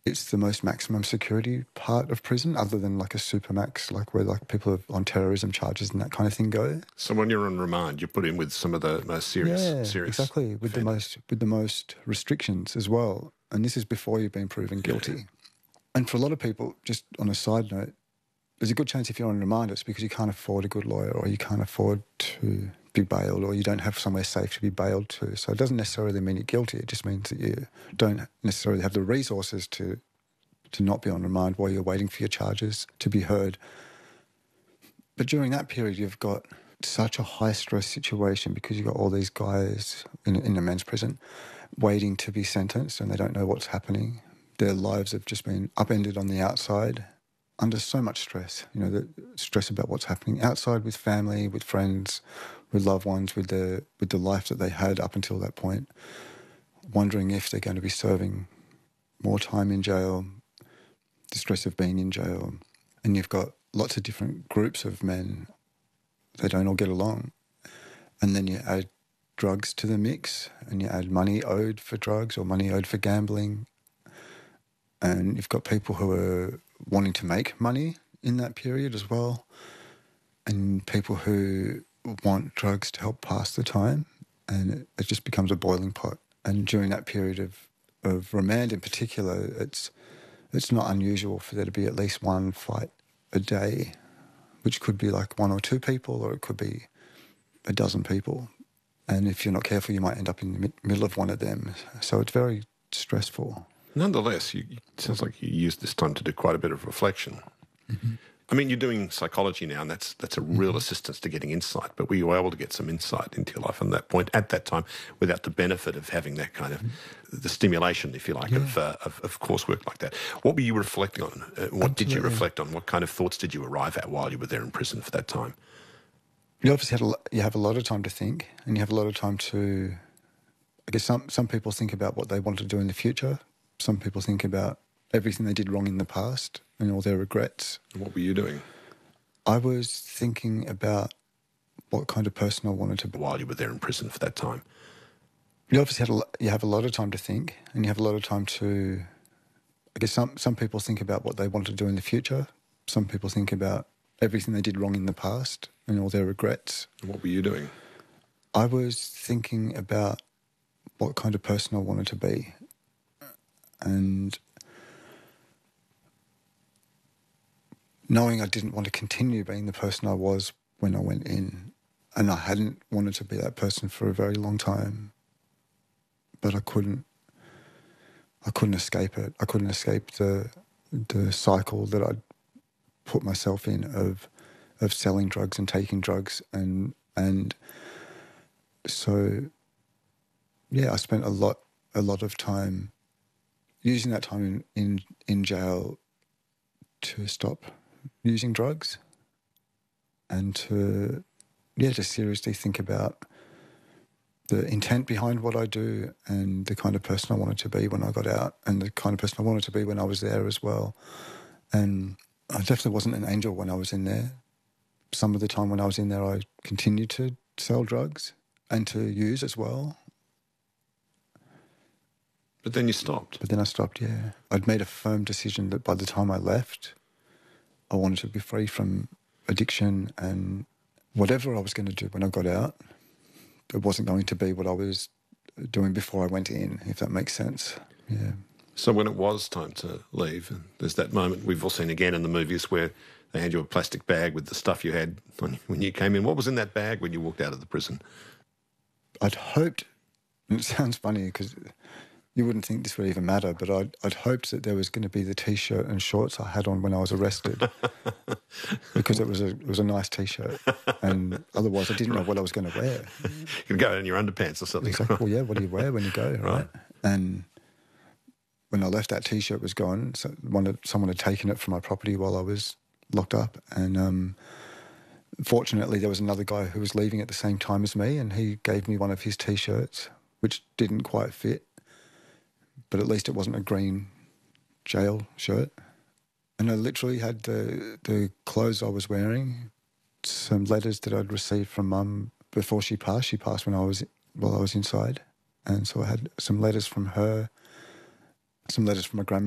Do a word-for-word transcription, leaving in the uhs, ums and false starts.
It's the most maximum security part of prison, other than like a supermax, like where like people have, on terrorism charges and that kind of thing go. So when you're on remand, you're put in with some of the most serious, yeah, serious exactly, with the most with the most restrictions as well. And this is before you've been proven guilty. Yeah. And for a lot of people, just on a side note, there's a good chance if you're on remand, it's because you can't afford a good lawyer, or you can't afford to be bailed, or you don't have somewhere safe to be bailed to. So it doesn't necessarily mean you're guilty. It just means that you don't necessarily have the resources to to not be on remand while you're waiting for your charges to be heard. But during that period, you've got such a high-stress situation because you've got all these guys in, in a men's prison waiting to be sentenced, and they don't know what's happening. Their lives have just been upended on the outside under so much stress, you know, the stress about what's happening outside with family, with friends, with loved ones, with the with the life that they had up until that point, wondering if they're going to be serving more time in jail, the stress of being in jail. And you've got lots of different groups of men. They don't all get along. And then you add drugs to the mix, and you add money owed for drugs or money owed for gambling. And you've got people who are wanting to make money in that period as well, and people who want drugs to help pass the time, and it, it just becomes a boiling pot. And during that period of, of remand in particular, it's it's not unusual for there to be at least one fight a day, which could be like one or two people, or it could be a dozen people. And if you're not careful, you might end up in the middle of one of them. So it's very stressful. Nonetheless, you, it sounds like you used this time to do quite a bit of reflection. Mm-hmm. I mean, you're doing psychology now, and that's that's a real mm-hmm. assistance to getting insight. But were you able to get some insight into your life on that point at that time without the benefit of having that kind of mm-hmm. the stimulation, if you like, yeah. of, uh, of of coursework like that? What were you reflecting on? Uh, what Absolutely. Did you reflect on? What kind of thoughts did you arrive at while you were there in prison for that time? You obviously had a, you have a lot of time to think, and you have a lot of time to. I guess some some people think about what they want to do in the future. Some people think about everything they did wrong in the past and all their regrets. And what were you doing? I was thinking about what kind of person I wanted to be. While you were there in prison for that time? You obviously had a, you have a lot of time to think, and you have a lot of time to... I guess some, some people think about what they want to do in the future. Some people think about everything they did wrong in the past and all their regrets. And what were you doing? I was thinking about what kind of person I wanted to be. And knowing I didn't want to continue being the person I was when I went in, and I hadn't wanted to be that person for a very long time, but I couldn't. I couldn't escape it. I couldn't escape the the cycle that I'd put myself in of of selling drugs and taking drugs, and and so yeah, I spent a lot a lot of time. Using that time in, in, in jail to stop using drugs and to, yeah, to seriously think about the intent behind what I do and the kind of person I wanted to be when I got out and the kind of person I wanted to be when I was there as well. And I definitely wasn't an angel when I was in there. Some of the time when I was in there, I continued to sell drugs and to use as well. But then you stopped. But then I stopped, yeah. I'd made a firm decision that by the time I left, I wanted to be free from addiction, and whatever I was going to do when I got out, it wasn't going to be what I was doing before I went in, if that makes sense. Yeah. So when it was time to leave, and there's that moment we've all seen again in the movies where they hand you a plastic bag with the stuff you had when you came in. What was in that bag when you walked out of the prison? I'd hoped, and it sounds funny because you wouldn't think this would even matter, but I'd, I'd hoped that there was going to be the T-shirt and shorts I had on when I was arrested because it was a it was a nice T-shirt, and otherwise I didn't know what I was going to wear. You could go in your underpants or something. Exactly. Well, yeah, what do you wear when you go, right? Right. And when I left, that T-shirt was gone. So one had, someone had taken it from my property while I was locked up, and um, fortunately there was another guy who was leaving at the same time as me, and he gave me one of his T-shirts, which didn't quite fit. But at least it wasn't a green jail shirt. And I literally had the the clothes I was wearing, some letters that I'd received from Mum before she passed. She passed when I was while I was inside. And so I had some letters from her, some letters from my grandmother.